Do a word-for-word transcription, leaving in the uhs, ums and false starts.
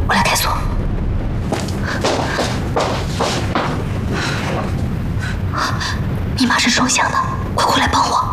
我来开锁。密码是双向的，快过来帮我！